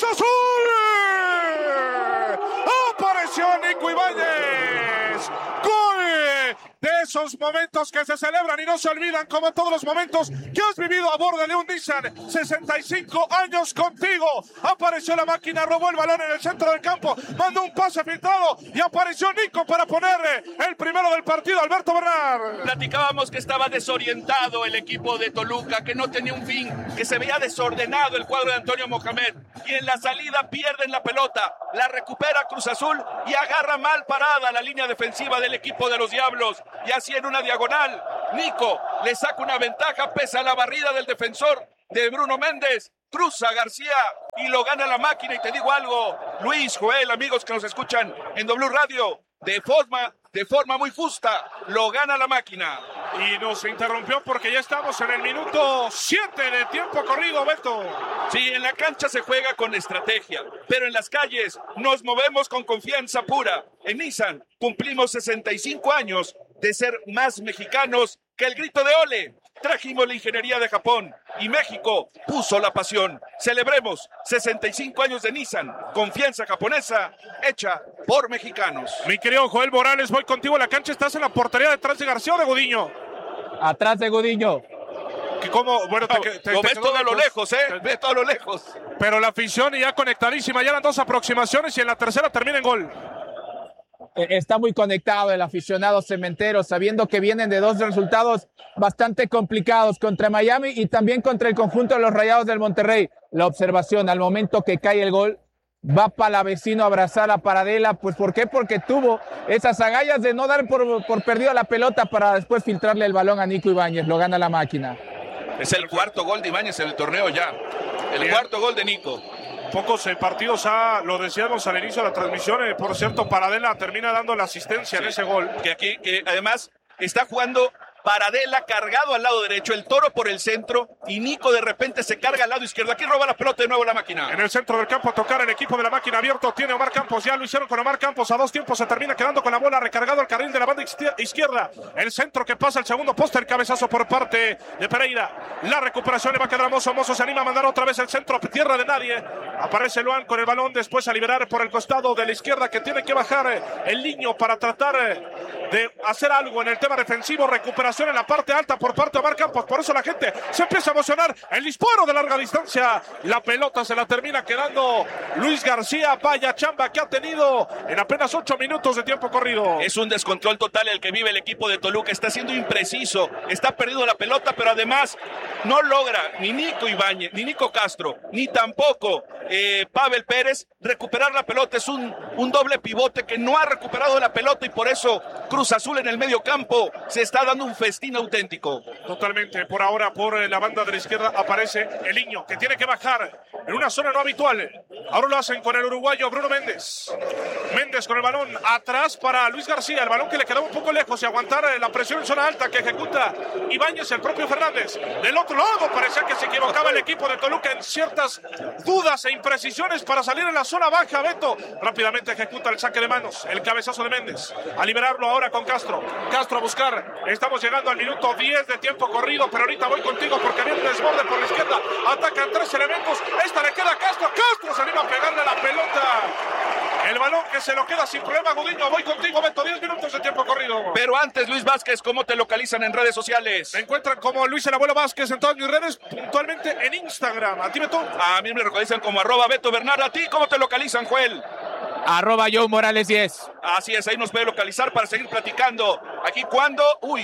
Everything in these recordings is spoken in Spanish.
Azul. Apareció Nico Ibáñez. Gol de esos momentos que se celebran y no se olvidan, como todos los momentos que has vivido a bordo de un Nissan. 65 años contigo. Apareció la máquina, robó el balón en el centro del campo, mandó un pase filtrado y apareció Nico para ponerle el primero del partido, Alberto Bernal. Platicábamos que estaba desorientado el equipo de Toluca, que no tenía un fin, que se veía desordenado el cuadro de Antonio Mohamed, y en la salida pierden la pelota, la recupera Cruz Azul y agarra mal parada la línea defensiva del equipo de los Diablos, y así en una diagonal Nico le saca una ventaja pese a la barrida del defensor de Bruno Méndez, cruza García y lo gana la máquina. Y te digo algo, Luis, Joel, amigos que nos escuchan en W Radio, de forma muy justa, lo gana la máquina. Y nos interrumpió porque ya estamos en el minuto 7 de tiempo corrido, Beto. Sí, en la cancha se juega con estrategia, pero en las calles nos movemos con confianza pura. En Nissan cumplimos 65 años de ser más mexicanos que el grito de ole. Trajimos la ingeniería de Japón y México puso la pasión. Celebremos 65 años de Nissan, confianza japonesa hecha por mexicanos. Mi querido Joel Morales, voy contigo a la cancha. ¿Estás en la portería detrás de García o de Gudiño? Atrás de Gudiño. ¿Cómo? Bueno, lo ves todo a lo lejos, ves todo a lo lejos. Pero la afición ya conectadísima, ya eran 2 aproximaciones y en la tercera termina en gol. Está muy conectado el aficionado cementero, sabiendo que vienen de 2 resultados bastante complicados contra Miami y también contra el conjunto de los Rayados del Monterrey. La observación, al momento que cae el gol, va Palavecino a abrazar a Paradela. Pues ¿por qué? Porque tuvo esas agallas de no dar por perdido la pelota para después filtrarle el balón a Nico Ibáñez. Lo gana la máquina. Es el cuarto gol de Ibáñez en el torneo ya. El cuarto gol de Nico. Pocos partidos, lo decíamos al inicio de la transmisión, por cierto, Paradela termina dando la asistencia en ese gol. Que además está jugando Paradela cargado al lado derecho, el Toro por el centro y Nico de repente se carga al lado izquierdo. Aquí roba la pelota de nuevo la máquina. En el centro del campo a tocar el equipo de la máquina abierto. Tiene Omar Campos, ya lo hicieron con Omar Campos a 2 tiempos. Se termina quedando con la bola, recargado al carril de la banda izquierda. El centro que pasa al segundo poste, el cabezazo por parte de Pereira. La recuperación le va a quedar a Mozo. Mozo se anima a mandar otra vez el centro, tierra de nadie. Aparece Luan con el balón, después a liberar por el costado de la izquierda, que tiene que bajar el Niño para tratar de hacer algo en el tema defensivo. Recuperación en la parte alta por parte de Omar Campos, por eso la gente se empieza a emocionar. El disparo de larga distancia, la pelota se la termina quedando Luis García. Vaya chamba que ha tenido en apenas 8 minutos de tiempo corrido. Es un descontrol total el que vive el equipo de Toluca. Está siendo impreciso, está perdiendo la pelota, pero además no logra ni Nico Ibáñez, ni Nico Castro, ni tampoco Pavel Pérez recuperar la pelota. Es un doble pivote que no ha recuperado la pelota y por eso Cruz Azul en el medio campo se está dando un festín auténtico. Totalmente. Por ahora, por la banda de la izquierda aparece el Niño, que tiene que bajar en una zona no habitual. Ahora lo hacen con el uruguayo Bruno Méndez. Méndez con el balón atrás para Luis García. El balón que le quedaba un poco lejos y aguantar la presión en zona alta que ejecuta Ibáñez, el propio Fernández. Del otro lado parecía que se equivocaba el equipo de Toluca en ciertas dudas e imprecisiones para salir en la zona baja. Beto rápidamente ejecuta el saque de manos, el cabezazo de Méndez. A liberarlo ahora con Castro. Castro a buscar. Estamos llegando al minuto 10 de tiempo corrido, pero ahorita voy contigo porque viene un desborde por la izquierda. Atacan 3 elementos. Esta le queda a Castro. Castro se anima a pegarle la pelota. El balón que se lo queda sin problema Gudiño. Voy contigo, Beto, 10 minutos de tiempo corrido. Pero antes, Luis Vázquez, ¿cómo te localizan en redes sociales? Me encuentran como Luis el Abuelo Vázquez en todas mis redes, puntualmente en Instagram. ¿A ti, Beto? A mí me localizan como @Beto Bernard. ¿A ti cómo te localizan, Joel? @Joe Morales 10. Así es, ahí nos puede localizar para seguir platicando. Aquí cuando,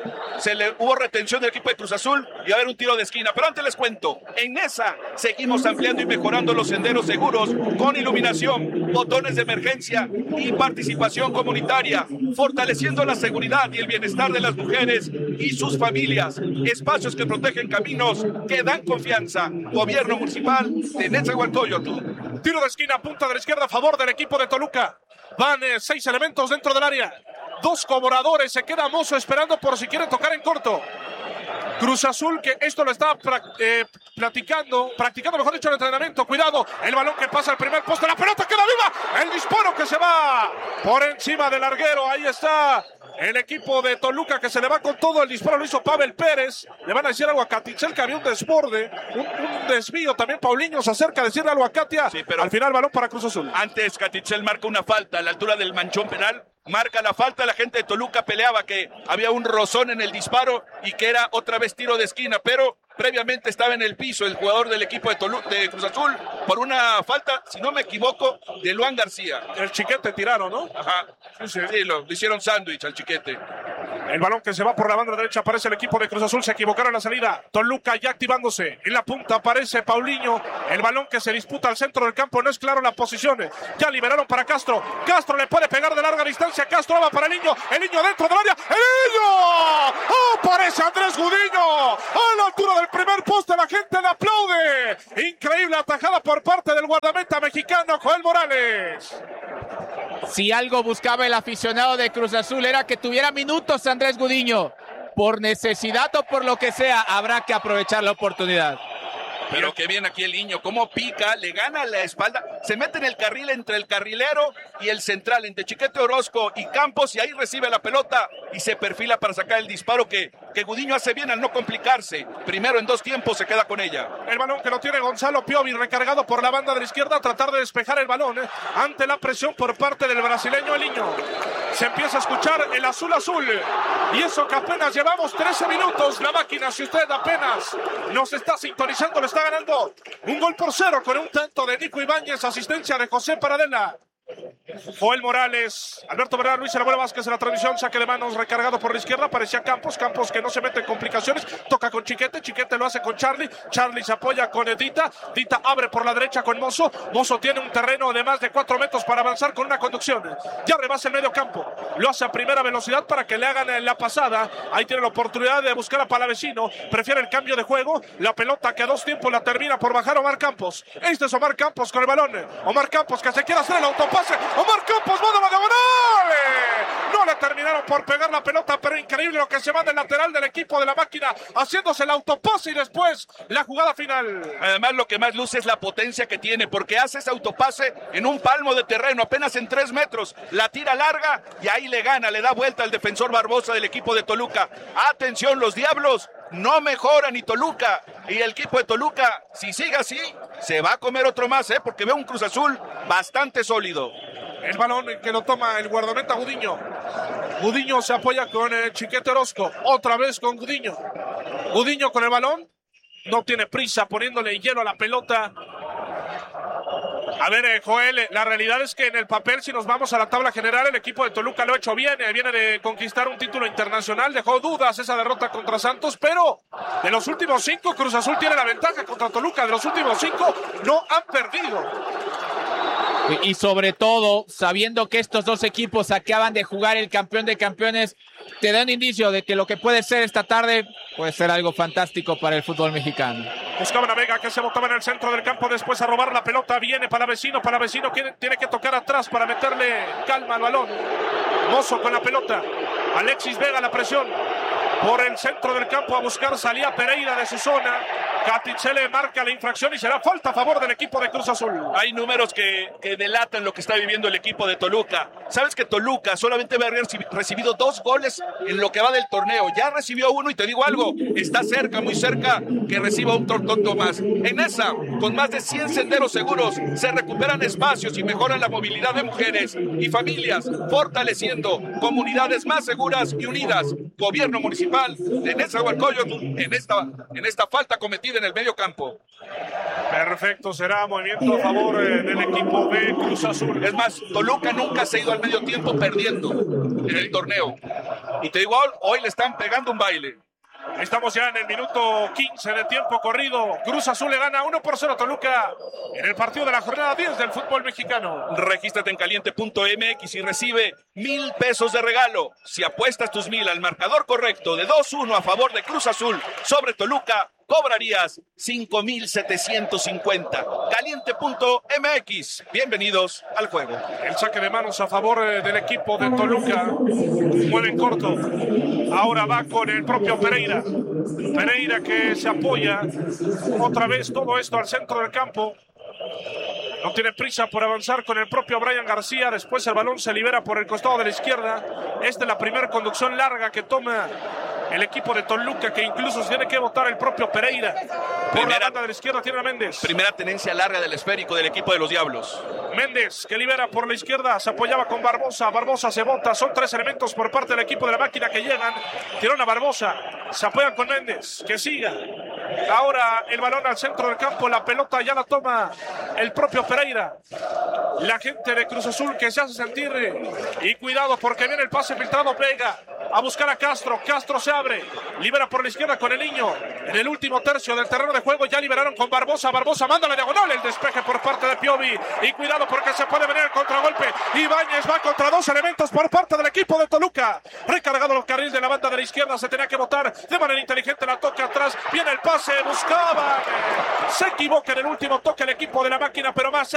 hubo retención del equipo de Cruz Azul y va a haber un tiro de esquina. Pero antes les cuento, en esa seguimos ampliando y mejorando los senderos seguros con iluminación, botones de emergencia y participación comunitaria, fortaleciendo la seguridad y el bienestar de las mujeres y sus familias. Espacios que protegen caminos, que dan confianza. Gobierno Municipal de Nezahualcóyotl. Tiro de esquina, punta de la izquierda a favor del equipo de Toluca. Van 6 elementos dentro del área. 2 cobradores. Se queda Mozo esperando por si quiere tocar en corto. Cruz Azul, que esto lo está practicando, mejor dicho, el entrenamiento. Cuidado, el balón que pasa al primer poste. La pelota queda viva. El disparo que se va por encima del larguero. Ahí está El equipo de Toluca que se le va con todo. El disparo lo hizo Pavel Pérez. Le van a decir algo a Katitzel, que había un desborde, un desvío. También Paulinho se acerca a decirle algo a Katia. Sí, pero al final balón para Cruz Azul. Antes Katitzel marca una falta a la altura del manchón penal. Marca la falta, la gente de Toluca peleaba que había un rozón en el disparo y que era otra vez tiro de esquina, pero previamente estaba en el piso el jugador del equipo de Cruz Azul por una falta, si no me equivoco, de Luan García. El Chiquete tiraron, ¿no? Ajá. Sí, lo hicieron sándwich al Chiquete. El balón que se va por la banda derecha, aparece el equipo de Cruz Azul, se equivocaron en la salida. Toluca ya activándose. En la punta aparece Paulinho. El balón que se disputa al centro del campo, no es claro la posición. Ya liberaron para Castro. Castro le puede pegar de larga distancia. Castro va para el niño dentro del área. ¡El niño! Aparece Andrés Gudiño. A la altura del primer poste, la gente le aplaude. Increíble atajada por parte del guardameta mexicano, Joel Morales. Si algo buscaba el aficionado de Cruz Azul era que tuviera minutos Andrés Gudiño. Por necesidad o por lo que sea, habrá que aprovechar la oportunidad. Pero que bien aquí el niño, cómo pica, le gana la espalda, se mete en el carril entre el carrilero y el central, entre Chiquete Orozco y Campos, y ahí recibe la pelota y se perfila para sacar el disparo que Gudiño hace bien al no complicarse. Primero en 2 tiempos se queda con ella. El balón que lo tiene Gonzalo Piovi, recargado por la banda de la izquierda, a tratar de despejar el balón ante la presión por parte del brasileño El Niño. Se empieza a escuchar el azul azul, y eso que apenas llevamos 13 minutos. La máquina, si usted apenas nos está sintonizando, le está ganando 1-0 con un tanto de Nico Ibáñez, asistencia de José Paradela. Joel Morales, Alberto Bernal, Luis Abuelo Vázquez en la transmisión, saque de manos recargado por la izquierda, parecía Campos que no se mete en complicaciones, toca con Chiquete lo hace con Charlie se apoya con Dita abre por la derecha con Mozo tiene un terreno de más de 4 metros para avanzar con una conducción, ya rebasa el medio campo, lo hace a primera velocidad para que le hagan la pasada, ahí tiene la oportunidad de buscar a Palavecino, prefiere el cambio de juego, la pelota que a 2 tiempos la termina por bajar Omar Campos, este es Omar Campos con el balón, Omar Campos que se quiere hacer el autopase, Omar Campos va de la diagonal, no le terminaron por pegar la pelota, pero increíble lo que se va del lateral del equipo de la máquina, haciéndose el autopase y después la jugada final. Además lo que más luce es la potencia que tiene, porque hace ese autopase en un palmo de terreno, apenas en 3 metros, la tira larga y ahí le gana, le da vuelta al defensor Barbosa del equipo de Toluca. Atención, los Diablos no mejoran, y Toluca, y el equipo de Toluca, si sigue así, se va a comer otro más, porque veo un Cruz Azul bastante sólido. El balón que lo toma el guardameta Gudiño. Gudiño se apoya con el Chiquete Orozco, otra vez con Gudiño. Gudiño con el balón, no tiene prisa, poniéndole hielo a la pelota. A ver, Joel, la realidad es que en el papel, si nos vamos a la tabla general, el equipo de Toluca lo ha hecho bien, viene de conquistar un título internacional, dejó dudas esa derrota contra Santos, pero de los últimos 5, Cruz Azul tiene la ventaja contra Toluca, de los últimos 5 no han perdido. Y sobre todo, sabiendo que estos 2 equipos acaban de jugar el campeón de campeones, te da un indicio de que lo que puede ser esta tarde puede ser algo fantástico para el fútbol mexicano. Buscaban a Vega, que se botaba en el centro del campo, después a robar la pelota, viene Palavecino tiene que tocar atrás para meterle calma al balón. Mozo con la pelota, Alexis Vega la presión, por el centro del campo a buscar, salía Pereira de su zona, Katitzel marca la infracción y será falta a favor del equipo de Cruz Azul. Hay números que delatan lo que está viviendo el equipo de Toluca. Sabes que Toluca solamente va a haber recibido 2 goles en lo que va del torneo, ya recibió 1 y te digo algo, está cerca, muy cerca que reciba un tonto más. En esa, con más de 100 senderos seguros, se recuperan espacios y mejoran la movilidad de mujeres y familias, fortaleciendo comunidades más seguras y unidas. Gobierno municipal de Nezahualcóyotl en esta falta cometida en el medio campo. Perfecto, será movimiento a favor del equipo de Cruz Azul. Es más, Toluca nunca se ha ido al medio tiempo perdiendo en el torneo. Y te digo, hoy le están pegando un baile. Estamos ya en el minuto 15 de tiempo corrido. Cruz Azul le gana 1-0 a Toluca en el partido de la jornada 10 del fútbol mexicano. Regístrate en caliente.mx y recibe 1,000 pesos de regalo. Si apuestas tus 1,000 al marcador correcto de 2-1 a favor de Cruz Azul sobre Toluca, cobrarías 5,750. Caliente.mx. Bienvenidos al juego. El saque de manos a favor del equipo de Toluca. Mueve en corto. Ahora va con el propio Pereira. Pereira que se apoya. Otra vez todo esto al centro del campo. No tiene prisa por avanzar con el propio Brian García. Después el balón se libera por el costado de la izquierda. Esta es la primera conducción larga que toma el equipo de Toluca, que incluso tiene que votar el propio Pereira. Por la banda de la izquierda tiene a Méndez. Primera tenencia larga del esférico del equipo de los Diablos. Méndez, que libera por la izquierda, se apoyaba con Barbosa. Barbosa se bota. Son 3 elementos por parte del equipo de la máquina que llegan. Tirón a Barbosa. Se apoyan con Méndez. Que siga. Ahora el balón al centro del campo. La pelota ya la toma el propio Pereira. La gente de Cruz Azul que se hace sentir. Y cuidado porque viene el pase filtrado. Vega a buscar a Castro. Castro se abre. Libera por la izquierda con el niño. En el último tercio del terreno de juego ya liberaron con Barbosa. Barbosa manda la diagonal. El despeje por parte de Piovi. Y cuidado porque se puede venir el contragolpe. Ibáñez va contra 2 elementos por parte del equipo de Toluca. Recargado los carriles de la banda de la izquierda. Se tenía que botar de manera inteligente. La toca atrás. Viene el pase. Buscaba. Se equivoca en el último toque el equipo de la máquina, pero más